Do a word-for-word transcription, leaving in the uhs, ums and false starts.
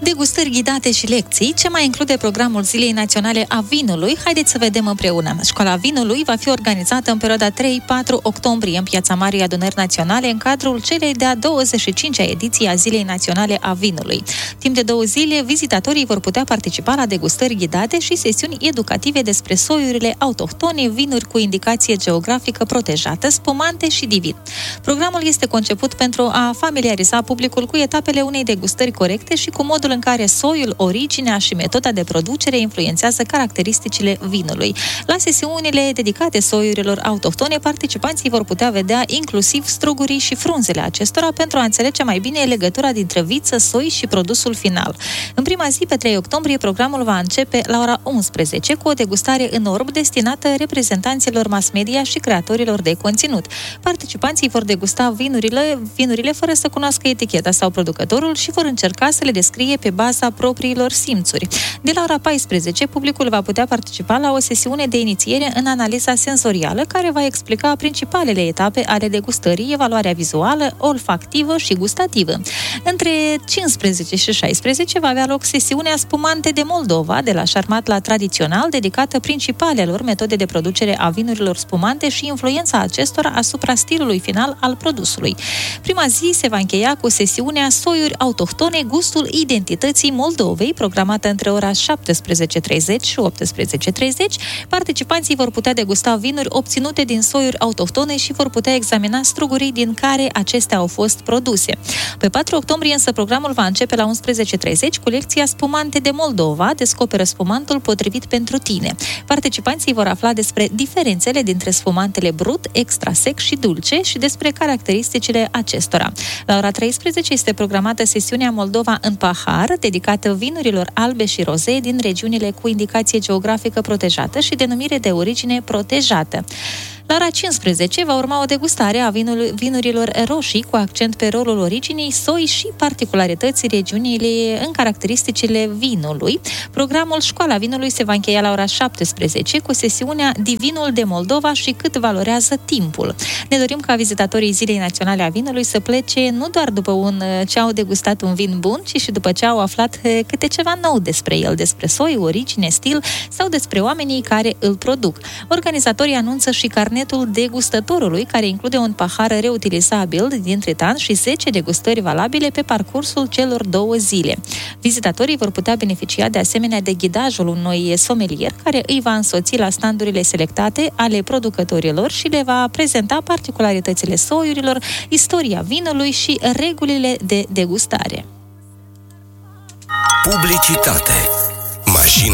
Degustări ghidate și lecții, ce mai include programul Zilei Naționale a Vinului? Haideți să vedem împreună. Școala Vinului va fi organizată în perioada trei patru octombrie în Piața Marii Adunări Naționale, în cadrul celei de-a douăzeci și cincea ediții a Zilei Naționale a Vinului. Timp de două zile, vizitatorii vor putea participa la degustări ghidate și sesiuni educative despre soiurile autohtone, vinuri cu indicație geografică protejată, spumante și divin. Programul este conceput pentru a familiariza publicul cu etapele unei degustări corecte și cu modul în care soiul, originea și metoda de producere influențează caracteristicile vinului. La sesiunile dedicate soiurilor autohtone, participanții vor putea vedea inclusiv strugurii și frunzele acestora pentru a înțelege mai bine legătura dintre viță, soi și produsul final. În prima zi, pe trei octombrie, programul va începe la ora unsprezece cu o degustare în orb destinată reprezentanților mass media și creatorilor de conținut. Participanții vor degusta vinurile, vinurile fără să cunoască eticheta sau producătorul și vor încerca să le descrie pe baza propriilor simțuri. De la ora paisprezece, publicul va putea participa la o sesiune de inițiere în analiza senzorială, care va explica principalele etape ale degustării, evaluarea vizuală, olfactivă și gustativă. Între cincisprezece și șaisprezece va avea loc sesiunea Spumante de Moldova, de la șarmat la tradițional, dedicată principalelor metode de producere a vinurilor spumante și influența acestora asupra stilului final al produsului. Prima zi se va încheia cu sesiunea Soiuri autohtone, gustul identității Moldovei, programată între ora șaptesprezece treizeci și optsprezece treizeci. Participanții vor putea degusta vinuri obținute din soiuri autohtone și vor putea examina strugurii din care acestea au fost produse. Pe patru octombrie însă programul va începe la unsprezece treizeci cu lecția Spumante de Moldova, descoperă spumantul potrivit pentru tine. Participanții vor afla despre diferențele dintre spumantele brut, extra sec și dulce și despre caracteristicile acestora. La ora treisprezece este programată sesiunea Moldova în pahar, dedicată vinurilor albe și roze din regiunile cu indicație geografică protejată și denumire de origine protejată. La ora cincisprezece va urma o degustare a vinul, vinurilor roșii cu accent pe rolul originii, soi și particularității regiunile în caracteristicile vinului. Programul Școala Vinului se va încheia la ora șaptesprezece cu sesiunea Divinul de Moldova și cât valorează timpul. Ne dorim ca vizitatorii Zilei Naționale a Vinului să plece nu doar după un, ce au degustat un vin bun, ci și după ce au aflat câte ceva nou despre el, despre soi, origine, stil sau despre oamenii care îl produc. Organizatorii anunță și carnetul degustătorului, care include un pahar reutilizabil din tritan și zece degustări valabile pe parcursul celor două zile. Vizitatorii vor putea beneficia de asemenea de ghidajul unui somelier care îi va însoți la standurile selectate ale producătorilor și le va prezenta particularitățile soiurilor, istoria vinului și regulile de degustare. Publicitate. Mașina